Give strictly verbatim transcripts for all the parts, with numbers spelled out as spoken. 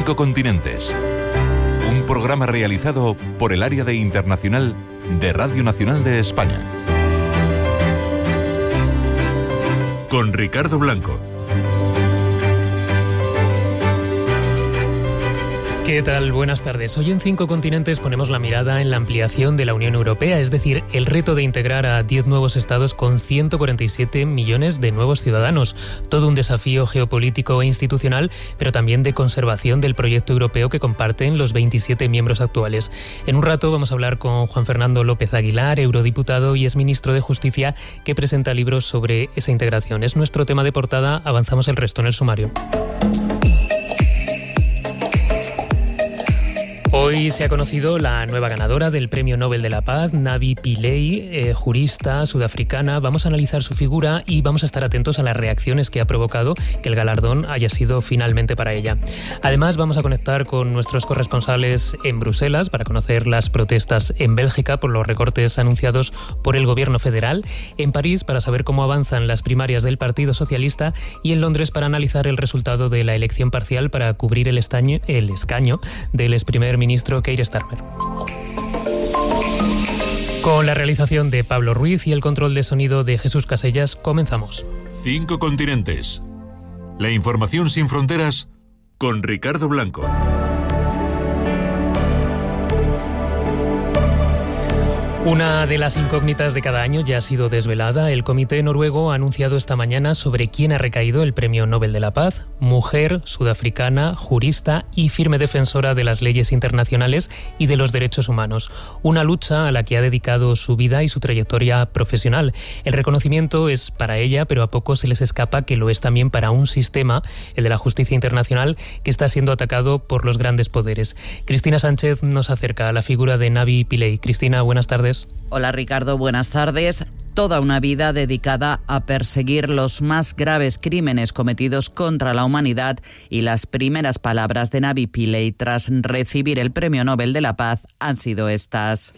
Cinco Continentes. Un programa realizado por el Área de Internacional de Radio Nacional de España. Con Ricardo Blanco. ¿Qué tal? Buenas tardes. Hoy en Cinco Continentes ponemos la mirada en la ampliación de la Unión Europea, es decir, el reto de integrar a diez nuevos estados con ciento cuarenta y siete millones de nuevos ciudadanos. Todo un desafío geopolítico e institucional, pero también de conservación del proyecto europeo que comparten los veintisiete miembros actuales. En un rato vamos a hablar con Juan Fernando López Aguilar, eurodiputado y exministro de Justicia, que presenta libros sobre esa integración. Es nuestro tema de portada, avanzamos el resto en el sumario. Hoy se ha conocido la nueva ganadora del Premio Nobel de la Paz, Navi Pillay, eh, jurista sudafricana. Vamos a analizar su figura y vamos a estar atentos a las reacciones que ha provocado que el galardón haya sido finalmente para ella. Además, vamos a conectar con nuestros corresponsales en Bruselas para conocer las protestas en Bélgica por los recortes anunciados por el gobierno federal, en París para saber cómo avanzan las primarias del Partido Socialista y en Londres para analizar el resultado de la elección parcial para cubrir el, estaño, el escaño del ex primer ministro Keir Starmer. Con la realización de Pablo Ruiz y el control de sonido de Jesús Casellas, comenzamos. Cinco Continentes. La información sin fronteras con Ricardo Blanco. Una de las incógnitas de cada año ya ha sido desvelada. El Comité Noruego ha anunciado esta mañana sobre quién ha recaído el Premio Nobel de la Paz. Mujer, sudafricana, jurista y firme defensora de las leyes internacionales y de los derechos humanos. Una lucha a la que ha dedicado su vida y su trayectoria profesional. El reconocimiento es para ella, pero a pocos se les escapa que lo es también para un sistema, el de la justicia internacional, que está siendo atacado por los grandes poderes. Cristina Sánchez nos acerca a la figura de Navi Pillay. Cristina, buenas tardes. Hola Ricardo, buenas tardes. Toda una vida dedicada a perseguir los más graves crímenes cometidos contra la humanidad y las primeras palabras de Navi Pillay tras recibir el Premio Nobel de la Paz han sido estas.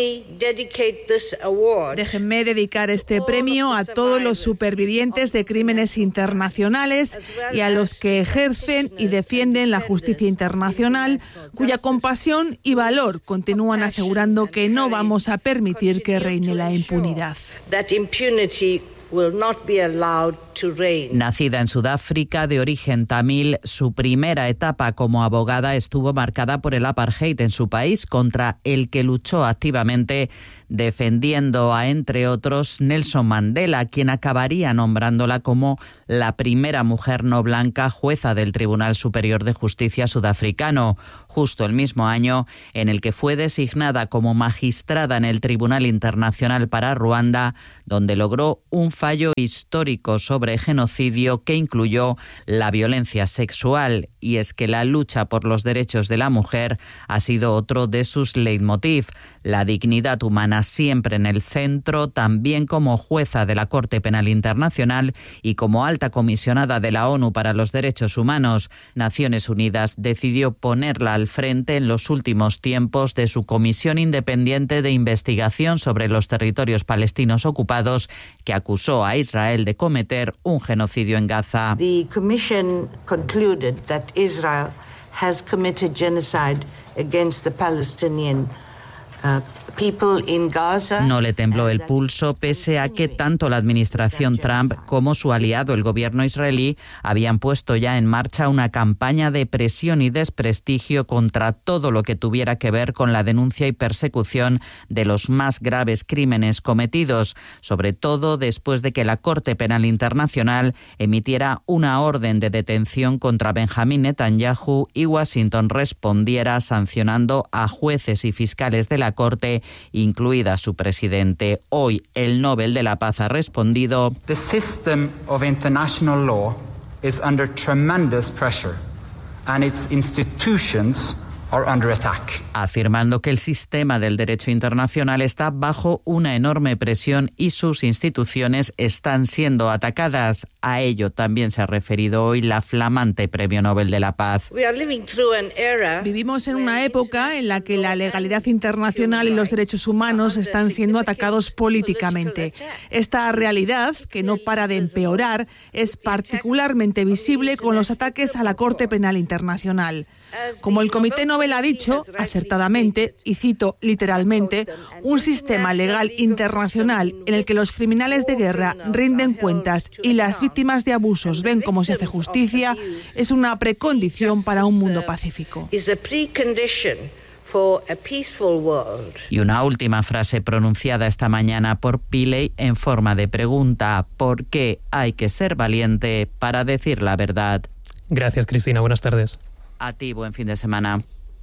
Déjenme dedicar este premio a todos los supervivientes de crímenes internacionales y a los que ejercen y defienden la justicia internacional, cuya compasión y valor continúan asegurando que no vamos a permitir que reine la impunidad. That impunity will not be allowed to reign. Nacida en Sudáfrica, de origen tamil, su primera etapa como abogada estuvo marcada por el apartheid en su país, contra el que luchó activamente, defendiendo a, entre otros, Nelson Mandela, quien acabaría nombrándola como la primera mujer no blanca jueza del Tribunal Superior de Justicia sudafricano, justo el mismo año en el que fue designada como magistrada en el Tribunal Internacional para Ruanda, donde logró un fallo histórico sobre genocidio que incluyó la violencia sexual. Y es que la lucha por los derechos de la mujer ha sido otro de sus leitmotiv. La dignidad humana siempre en el centro, también como jueza de la Corte Penal Internacional y como alta comisionada de la ONU para los Derechos Humanos. Naciones Unidas decidió ponerla al frente en los últimos tiempos de su Comisión Independiente de Investigación sobre los Territorios Palestinos Ocupados, que acusó a Israel de cometer un genocidio en Gaza. The Commission concluded that Israel has committed genocide against the Palestinian Uh, people in Gaza. No le tembló el pulso, pese a que tanto la administración Trump como su aliado, el gobierno israelí, habían puesto ya en marcha una campaña de presión y desprestigio contra todo lo que tuviera que ver con la denuncia y persecución de los más graves crímenes cometidos, sobre todo después de que la Corte Penal Internacional emitiera una orden de detención contra Benjamín Netanyahu y Washington respondiera sancionando a jueces y fiscales de la Corte, incluida su presidente. Hoy el Nobel de la Paz ha respondido: The system of international law is under tremendous pressure and its institutions are under attack. Afirmando que el sistema del derecho internacional está bajo una enorme presión y sus instituciones están siendo atacadas. A ello también se ha referido hoy la flamante Premio Nobel de la Paz. Vivimos en una época en la que la legalidad internacional y los derechos humanos están siendo atacados políticamente. Esta realidad, que no para de empeorar, es particularmente visible con los ataques a la Corte Penal Internacional. Como el Comité Nobel ha dicho, acertadamente, y cito literalmente, un sistema legal internacional en el que los criminales de guerra rinden cuentas y las víctimas de abusos ven cómo se hace justicia es una precondición para un mundo pacífico. Y una última frase pronunciada esta mañana por Pillay en forma de pregunta: ¿por qué hay que ser valiente para decir la verdad? Gracias, Cristina. Buenas tardes. A ti, buen fin de semana.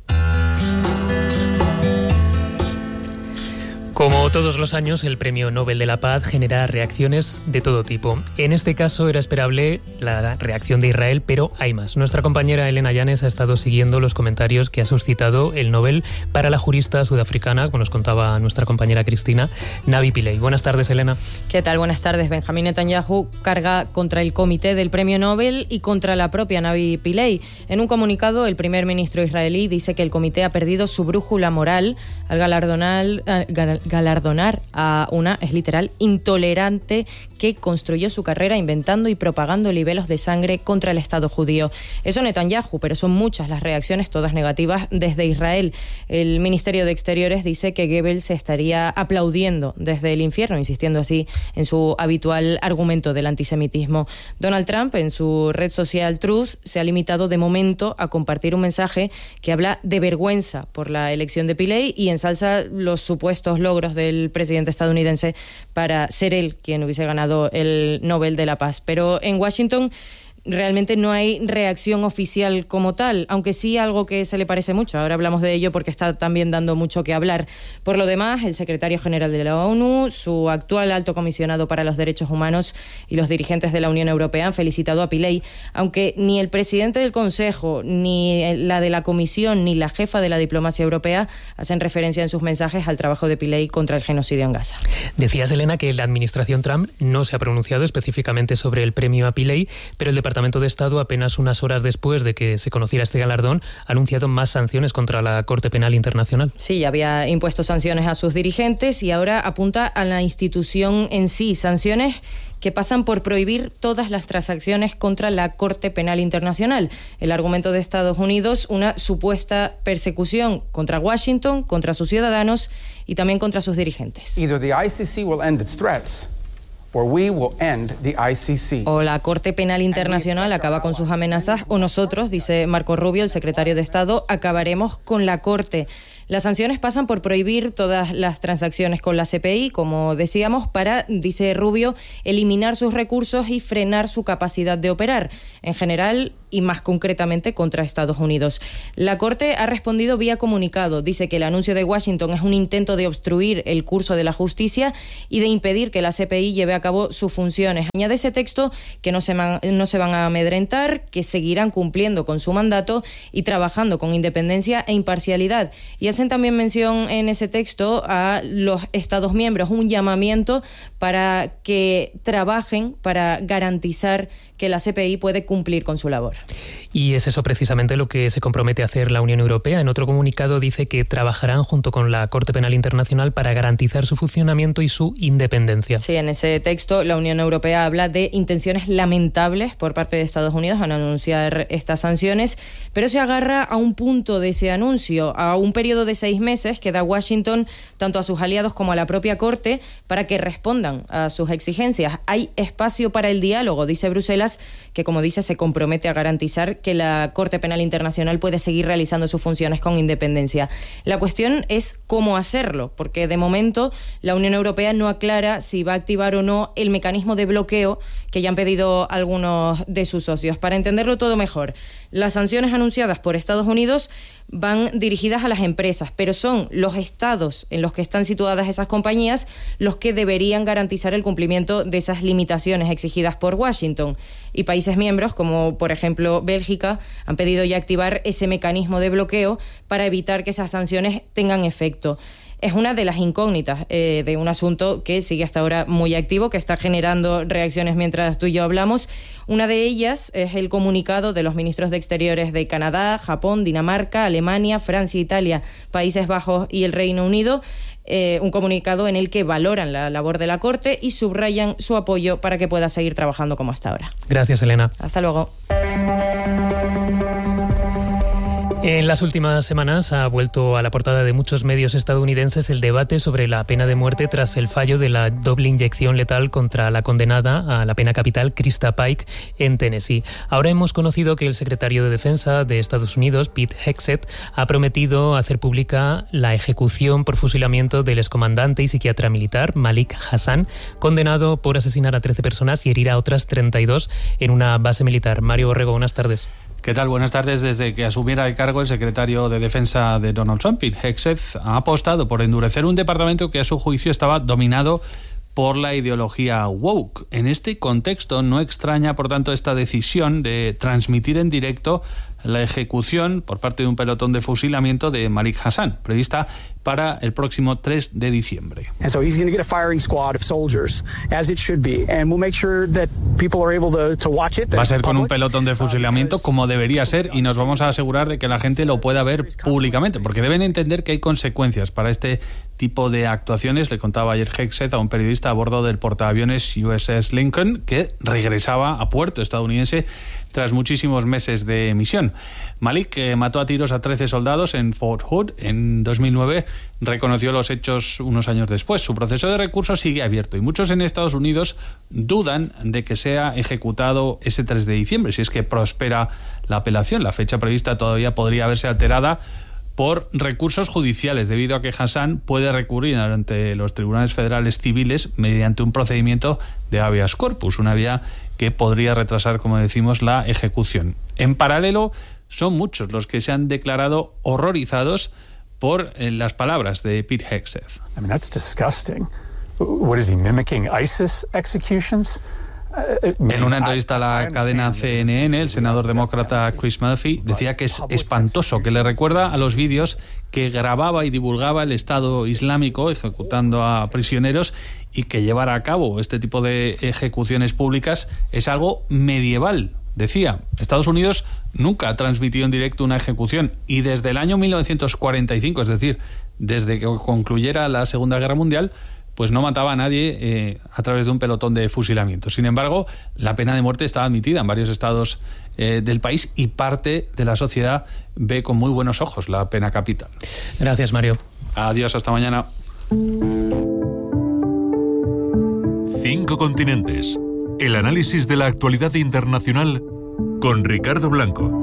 Como todos los años, el Premio Nobel de la Paz genera reacciones de todo tipo. En este caso era esperable la reacción de Israel, pero hay más. Nuestra compañera Elena Llanes ha estado siguiendo los comentarios que ha suscitado el Nobel para la jurista sudafricana, como nos contaba nuestra compañera Cristina, Navi Pillay. Buenas tardes, Elena. ¿Qué tal? Buenas tardes. Benjamín Netanyahu carga contra el comité del Premio Nobel y contra la propia Navi Pillay. En un comunicado, el primer ministro israelí dice que el comité ha perdido su brújula moral al galardonar... Al galardonar a una, es literal, intolerante que construyó su carrera inventando y propagando libelos de sangre contra el Estado judío. Eso Netanyahu, pero son muchas las reacciones, todas negativas, desde Israel. El Ministerio de Exteriores dice que Goebbels se estaría aplaudiendo desde el infierno, insistiendo así en su habitual argumento del antisemitismo. Donald Trump, en su red social Truth, se ha limitado de momento a compartir un mensaje que habla de vergüenza por la elección de Pillay y ensalza los supuestos logros del presidente estadounidense para ser él quien hubiese ganado el Nobel de la Paz. Pero en Washington realmente no hay reacción oficial como tal, aunque sí algo que se le parece mucho. Ahora hablamos de ello porque está también dando mucho que hablar. Por lo demás, el secretario general de la ONU, su actual alto comisionado para los derechos humanos y los dirigentes de la Unión Europea han felicitado a Pillay, aunque ni el presidente del Consejo, ni la de la Comisión, ni la jefa de la diplomacia europea hacen referencia en sus mensajes al trabajo de Pillay contra el genocidio en Gaza. Decías, Elena, que la administración Trump no se ha pronunciado específicamente sobre el premio a Pillay, pero el Departamento El Departamento de Estado, apenas unas horas después de que se conociera este galardón, ha anunciado más sanciones contra la Corte Penal Internacional. Sí, había impuesto sanciones a sus dirigentes y ahora apunta a la institución en sí, sanciones que pasan por prohibir todas las transacciones contra la Corte Penal Internacional. El argumento de Estados Unidos, una supuesta persecución contra Washington, contra sus ciudadanos y también contra sus dirigentes. Either the I C C will end its threats, or we will end the I C C. O la Corte Penal Internacional acaba con sus amenazas, o nosotros, dice Marco Rubio, el secretario de Estado, acabaremos con la Corte. Las sanciones pasan por prohibir todas las transacciones con la C P I, como decíamos, para, dice Rubio, eliminar sus recursos y frenar su capacidad de operar, en general y más concretamente contra Estados Unidos. La Corte ha respondido vía comunicado. Dice que el anuncio de Washington es un intento de obstruir el curso de la justicia y de impedir que la C P I lleve a cabo sus funciones. Añade ese texto que no se, man, no se van a amedrentar, que seguirán cumpliendo con su mandato y trabajando con independencia e imparcialidad. Y hacen también mención en ese texto a los Estados miembros, un llamamiento para que trabajen para garantizar que la C P I puede cumplir con su labor. Y es eso precisamente lo que se compromete a hacer la Unión Europea. En otro comunicado dice que trabajarán junto con la Corte Penal Internacional para garantizar su funcionamiento y su independencia. Sí, en ese texto la Unión Europea habla de intenciones lamentables por parte de Estados Unidos en anunciar estas sanciones, pero se agarra a un punto de ese anuncio, a un periodo de seis meses que da Washington tanto a sus aliados como a la propia Corte para que respondan a sus exigencias. Hay espacio para el diálogo, dice Bruselas, que como dice se compromete a garantizar que la Corte Penal Internacional puede seguir realizando sus funciones con independencia. La cuestión es cómo hacerlo, porque de momento la Unión Europea no aclara si va a activar o no el mecanismo de bloqueo que ya han pedido algunos de sus socios. Para entenderlo todo mejor, las sanciones anunciadas por Estados Unidos van dirigidas a las empresas, pero son los estados en los que están situadas esas compañías los que deberían garantizar el cumplimiento de esas limitaciones exigidas por Washington. Y países miembros, como por ejemplo ejemplo Bélgica, han pedido ya activar ese mecanismo de bloqueo para evitar que esas sanciones tengan efecto. Es una de las incógnitas eh, de un asunto que sigue hasta ahora muy activo, que está generando reacciones mientras tú y yo hablamos. Una de ellas es el comunicado de los ministros de Exteriores de Canadá, Japón, Dinamarca, Alemania, Francia, Italia, Países Bajos y el Reino Unido. Eh, un comunicado en el que valoran la labor de la Corte y subrayan su apoyo para que pueda seguir trabajando como hasta ahora. Gracias, Elena. Hasta luego. En las últimas semanas ha vuelto a la portada de muchos medios estadounidenses el debate sobre la pena de muerte tras el fallo de la doble inyección letal contra la condenada a la pena capital Krista Pike en Tennessee. Ahora hemos conocido que el secretario de Defensa de Estados Unidos, Pete Hegseth, ha prometido hacer pública la ejecución por fusilamiento del excomandante y psiquiatra militar Malik Hassan, condenado por asesinar a trece personas y herir a otras treinta y dos en una base militar. Mario Borrego, buenas tardes. ¿Qué tal? Buenas tardes. Desde que asumiera el cargo el secretario de Defensa de Donald Trump, Pete Hegseth, ha apostado por endurecer un departamento que a su juicio estaba dominado por la ideología woke. En este contexto no extraña, por tanto, esta decisión de transmitir en directo la ejecución por parte de un pelotón de fusilamiento de Malik Hassan, prevista para el próximo tres de diciembre. Va a ser con un pelotón de fusilamiento como debería ser y nos vamos a asegurar de que la gente lo pueda ver públicamente, porque deben entender que hay consecuencias para este tipo de actuaciones. Le contaba ayer Hegseth a un periodista a bordo del portaaviones U S S Lincoln que regresaba a puerto estadounidense tras muchísimos meses de misión. Malik, que mató a tiros a trece soldados en Fort Hood en dos mil nueve, reconoció los hechos unos años después. Su proceso de recurso sigue abierto y muchos en Estados Unidos dudan de que sea ejecutado ese tres de diciembre, si es que prospera la apelación. La fecha prevista todavía podría verse alterada por recursos judiciales, debido a que Hassan puede recurrir ante los tribunales federales civiles mediante un procedimiento de habeas corpus, una vía que podría retrasar, como decimos, la ejecución. En paralelo, son muchos los que se han declarado horrorizados por eh, las palabras de Pete Hegseth. I mean, that's disgusting. What is he mimicking? ISIS executions? En una entrevista a la cadena C N N, el senador demócrata Chris Murphy decía que es espantoso, que le recuerda a los vídeos que grababa y divulgaba el Estado Islámico ejecutando a prisioneros, y que llevar a cabo este tipo de ejecuciones públicas es algo medieval. Decía, Estados Unidos nunca ha transmitido en directo una ejecución y desde el año mil novecientos cuarenta y cinco, es decir, desde que concluyera la Segunda Guerra Mundial, pues no mataba a nadie eh, a través de un pelotón de fusilamiento. Sin embargo, la pena de muerte está admitida en varios estados eh, del país y parte de la sociedad ve con muy buenos ojos la pena capital. Gracias, Mario. Adiós, hasta mañana. Cinco continentes. El análisis de la actualidad internacional con Ricardo Blanco.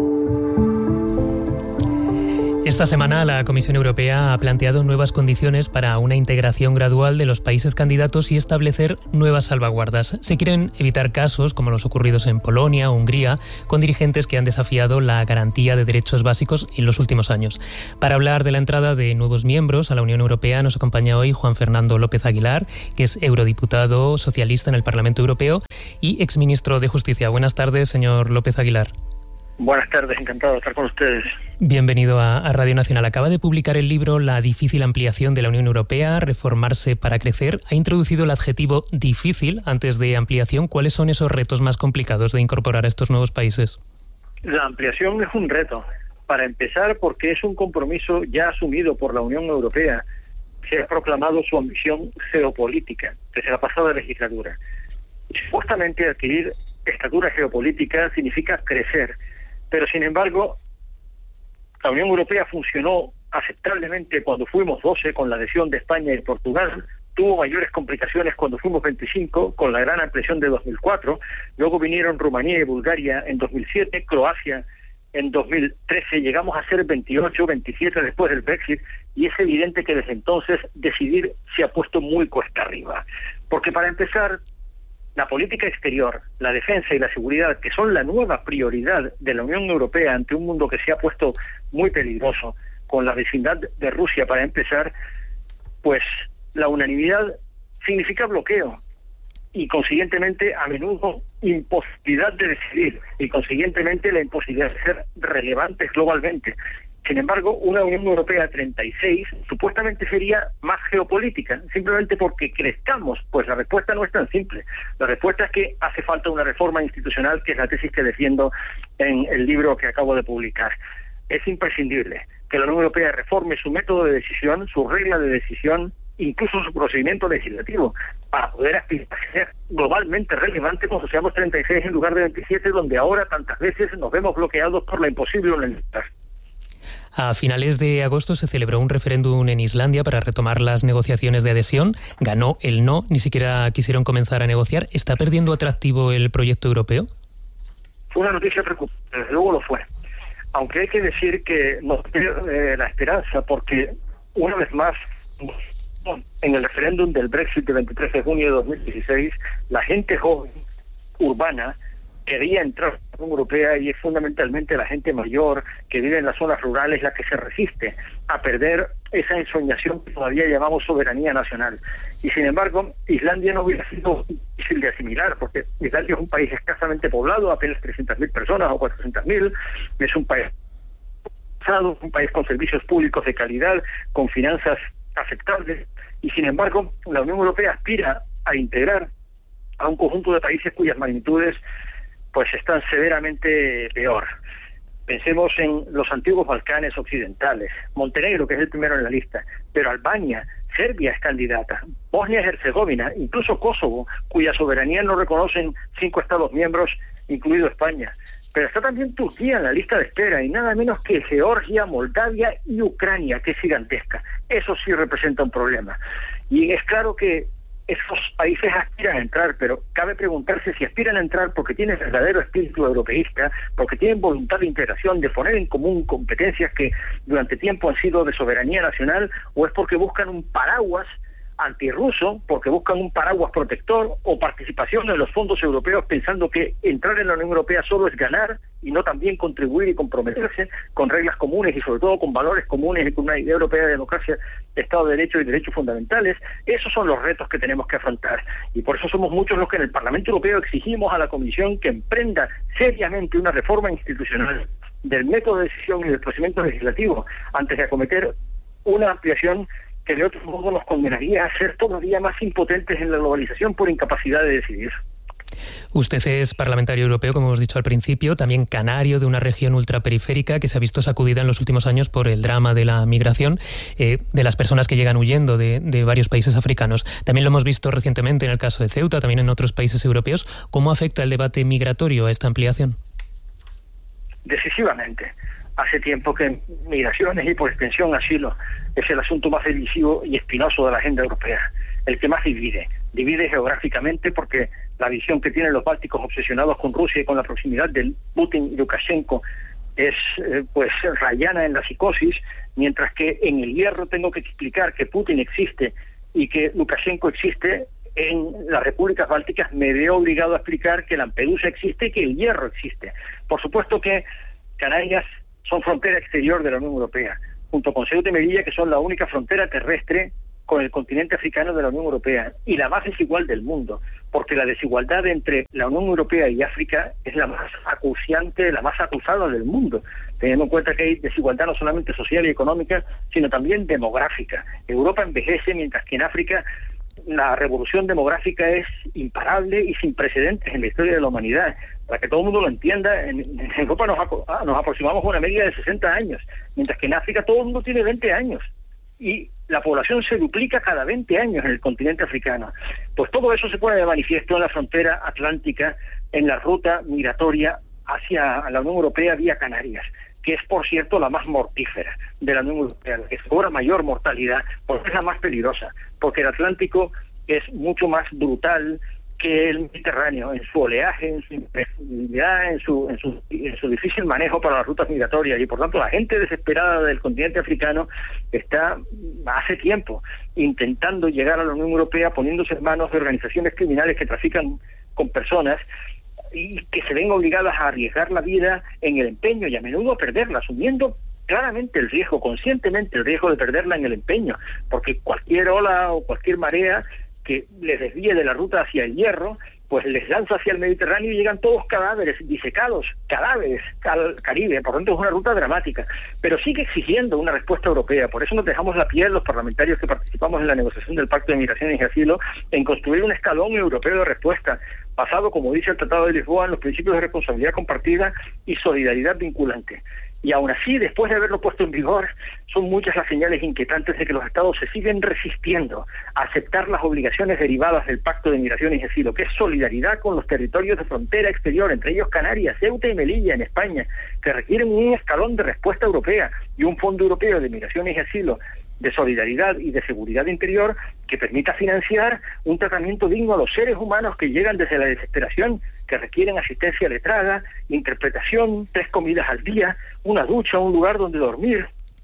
Esta semana la Comisión Europea ha planteado nuevas condiciones para una integración gradual de los países candidatos y establecer nuevas salvaguardas. Se quieren evitar casos como los ocurridos en Polonia o Hungría, con dirigentes que han desafiado la garantía de derechos básicos en los últimos años. Para hablar de la entrada de nuevos miembros a la Unión Europea nos acompaña hoy Juan Fernando López Aguilar, que es eurodiputado socialista en el Parlamento Europeo y exministro de Justicia. Buenas tardes, señor López Aguilar. Buenas tardes, encantado de estar con ustedes. Bienvenido a, a Radio Nacional. Acaba de publicar el libro La difícil ampliación de la Unión Europea, reformarse para crecer. Ha introducido el adjetivo difícil antes de ampliación. ¿Cuáles son esos retos más complicados de incorporar a estos nuevos países? La ampliación es un reto. Para empezar, porque es un compromiso ya asumido por la Unión Europea. Se ha proclamado su ambición geopolítica desde la pasada legislatura. Y supuestamente adquirir estatura geopolítica significa crecer. Pero, sin embargo, la Unión Europea funcionó aceptablemente cuando fuimos doce, con la adhesión de España y Portugal. Tuvo mayores complicaciones cuando fuimos veinticinco, con la gran ampliación de dos mil cuatro. Luego vinieron Rumanía y Bulgaria en dos mil siete, Croacia en dos mil trece. Llegamos a ser veintiocho, veintisiete después del Brexit. Y es evidente que desde entonces decidir se ha puesto muy cuesta arriba. Porque, para empezar, la política exterior, la defensa y la seguridad, que son la nueva prioridad de la Unión Europea ante un mundo que se ha puesto muy peligroso, con la vecindad de Rusia para empezar, pues la unanimidad significa bloqueo y, consiguientemente, a menudo imposibilidad de decidir y consiguientemente la imposibilidad de ser relevantes globalmente. Sin embargo, una Unión Europea treinta y seis supuestamente sería más geopolítica, simplemente porque crezcamos. Pues la respuesta no es tan simple. La respuesta es que hace falta una reforma institucional, que es la tesis que defiendo en el libro que acabo de publicar. Es imprescindible que la Unión Europea reforme su método de decisión, su regla de decisión, incluso su procedimiento legislativo, para poder aspirar a ser globalmente relevante cuando seamos treinta y seis en lugar de veintisiete, donde ahora tantas veces nos vemos bloqueados por la imposible unanimidad. A finales de agosto se celebró un referéndum en Islandia para retomar las negociaciones de adhesión. Ganó el no, ni siquiera quisieron comenzar a negociar. ¿Está perdiendo atractivo el proyecto europeo? Fue una noticia preocupante, desde luego lo fue. Aunque hay que decir que nos pierde eh, la esperanza, porque una vez más, en el referéndum del Brexit del veintitrés de junio de dos mil dieciséis, la gente joven, urbana, quería entrar a la Unión Europea, y es fundamentalmente la gente mayor que vive en las zonas rurales la que se resiste a perder esa ensoñación que todavía llamamos soberanía nacional. Y sin embargo, Islandia no hubiera sido difícil de asimilar, porque Islandia es un país escasamente poblado, apenas trescientas mil personas o cuatrocientas mil, es un país un país con servicios públicos de calidad, con finanzas aceptables, y sin embargo la Unión Europea aspira a integrar a un conjunto de países cuyas magnitudes pues están severamente peor. Pensemos en los antiguos Balcanes occidentales, Montenegro, que es el primero en la lista, pero Albania, Serbia es candidata, Bosnia y Herzegovina, incluso Kosovo, cuya soberanía no reconocen cinco Estados miembros, incluido España. Pero está también Turquía en la lista de espera, y nada menos que Georgia, Moldavia y Ucrania, que es gigantesca. Eso sí representa un problema. Y es claro que esos países aspiran a entrar, pero cabe preguntarse si aspiran a entrar porque tienen verdadero espíritu europeísta, porque tienen voluntad de integración, de poner en común competencias que durante tiempo han sido de soberanía nacional, o es porque buscan un paraguas antirruso, porque buscan un paraguas protector, o participación en los fondos europeos pensando que entrar en la Unión Europea solo es ganar y no también contribuir y comprometerse con reglas comunes y sobre todo con valores comunes y con una idea europea de democracia, Estado de Derecho y derechos fundamentales. Esos son los retos que tenemos que afrontar, y por eso somos muchos los que en el Parlamento Europeo exigimos a la Comisión que emprenda seriamente una reforma institucional del método de decisión y del procedimiento legislativo antes de acometer una ampliación que de otro modo nos condenaría a ser todavía más impotentes en la globalización por incapacidad de decidir. Usted es parlamentario europeo, como hemos dicho al principio, también canario de una región ultraperiférica que se ha visto sacudida en los últimos años por el drama de la migración, eh, de las personas que llegan huyendo de, de varios países africanos. También lo hemos visto recientemente en el caso de Ceuta, también en otros países europeos. ¿Cómo afecta el debate migratorio a esta ampliación? Decisivamente. Hace tiempo que migraciones y por extensión asilo es el asunto más divisivo y espinoso de la agenda europea, el que más divide. Divide geográficamente porque la visión que tienen los bálticos obsesionados con Rusia y con la proximidad de Putin y Lukashenko es eh, pues rayana en la psicosis, mientras que en el hierro tengo que explicar que Putin existe y que Lukashenko existe. En las repúblicas bálticas me veo obligado a explicar que Lampedusa existe y que el hierro existe. Por supuesto que Canarias son frontera exterior de la Unión Europea, junto con Ceuta y Melilla, que son la única frontera terrestre con el continente africano de la Unión Europea, y la más desigual del mundo, porque la desigualdad entre la Unión Europea y África es la más acuciante, la más acusada del mundo, teniendo en cuenta que hay desigualdad no solamente social y económica, sino también demográfica. Europa envejece, mientras que en África la revolución demográfica es imparable y sin precedentes en la historia de la humanidad. Para que todo el mundo lo entienda, en, en Europa nos, nos aproximamos a una media de sesenta años, mientras que en África todo el mundo tiene veinte años. Y la población se duplica cada veinte años en el continente africano. Pues todo eso se pone de manifiesto en la frontera atlántica, en la ruta migratoria hacia la Unión Europea vía Canarias, que es, por cierto, la más mortífera de la Unión Europea, la que cobra mayor mortalidad, porque es la más peligrosa, porque el Atlántico es mucho más brutal que el Mediterráneo en su oleaje, en su imprevisibilidad, en su, en su en su difícil manejo para las rutas migratorias, y por tanto la gente desesperada del continente africano está hace tiempo intentando llegar a la Unión Europea, poniéndose en manos de organizaciones criminales que trafican con personas y que se ven obligadas a arriesgar la vida en el empeño y a menudo a perderla, asumiendo claramente el riesgo, conscientemente el riesgo de perderla en el empeño, porque cualquier ola o cualquier marea que les desvíe de la ruta hacia el hierro pues les lanza hacia el Mediterráneo y llegan todos cadáveres, disecados, cadáveres al Caribe. Por lo tanto, es una ruta dramática, pero sigue exigiendo una respuesta europea. Por eso nos dejamos la piel los parlamentarios que participamos en la negociación del Pacto de Migraciones y Asilo en construir un escalón europeo de respuesta, basado, como dice el Tratado de Lisboa, en los principios de responsabilidad compartida y solidaridad vinculante. Y aún así, después de haberlo puesto en vigor, son muchas las señales inquietantes de que los Estados se siguen resistiendo a aceptar las obligaciones derivadas del Pacto de Migraciones y Asilo, que es solidaridad con los territorios de frontera exterior, entre ellos Canarias, Ceuta y Melilla en España, que requieren un escalón de respuesta europea y un Fondo Europeo de Migraciones y Asilo de solidaridad y de seguridad interior que permita financiar un tratamiento digno a los seres humanos que llegan desde la desesperación, que requieren asistencia letrada, interpretación, tres comidas al día, una ducha, un lugar donde dormir.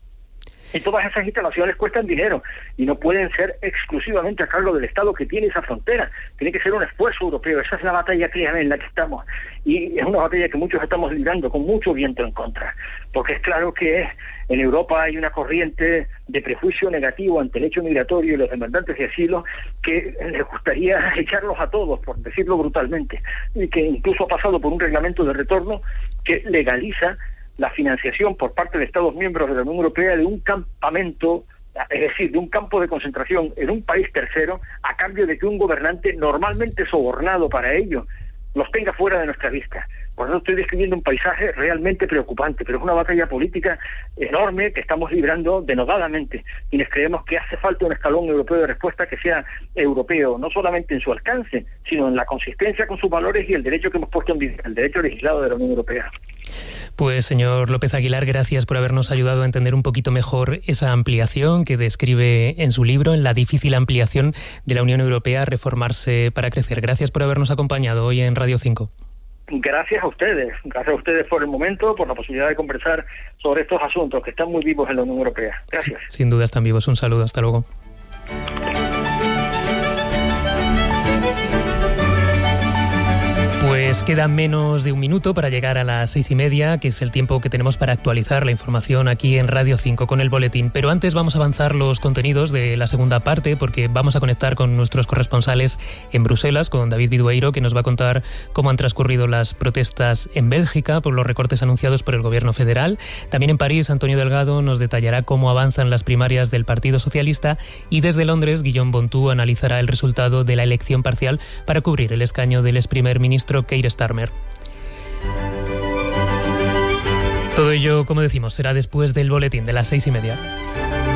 Y todas esas instalaciones cuestan dinero y no pueden ser exclusivamente a cargo del Estado que tiene esa frontera. Tiene que ser un esfuerzo europeo. Esa es la batalla, créanme, en la que estamos. Y es una batalla que muchos estamos librando con mucho viento en contra. Porque es claro que en Europa hay una corriente de prejuicio negativo ante el hecho migratorio y los demandantes de asilo que les gustaría echarlos a todos, por decirlo brutalmente. Y que incluso ha pasado por un reglamento de retorno que legaliza la financiación por parte de Estados miembros de la Unión Europea de un campamento, es decir, de un campo de concentración en un país tercero, a cambio de que un gobernante normalmente sobornado para ello los tenga fuera de nuestra vista. Por eso estoy describiendo un paisaje realmente preocupante, pero es una batalla política enorme que estamos librando denodadamente, quienes creemos que hace falta un escalón europeo de respuesta que sea europeo, no solamente en su alcance, sino en la consistencia con sus valores y el derecho que hemos puesto en vigor, el derecho legislado de la Unión Europea. Pues señor López Aguilar, gracias por habernos ayudado a entender un poquito mejor esa ampliación que describe en su libro, en la difícil ampliación de la Unión Europea a reformarse para crecer. Gracias por habernos acompañado hoy en Radio cinco. Gracias a ustedes, gracias a ustedes por el momento, por la posibilidad de conversar sobre estos asuntos que están muy vivos en la Unión Europea. Gracias. Sí, sin duda están vivos. Un saludo, hasta luego. Pues queda menos de un minuto para llegar a las seis y media, que es el tiempo que tenemos para actualizar la información aquí en Radio cinco con el boletín. Pero antes vamos a avanzar los contenidos de la segunda parte, porque vamos a conectar con nuestros corresponsales en Bruselas, con David Vidueiro, que nos va a contar cómo han transcurrido las protestas en Bélgica por los recortes anunciados por el gobierno federal. También en París, Antonio Delgado nos detallará cómo avanzan las primarias del Partido Socialista, y desde Londres, Guillaume Bontou analizará el resultado de la elección parcial para cubrir el escaño del ex primer ministro Keir Starmer. Todo ello, como decimos, será después del boletín de las seis y media.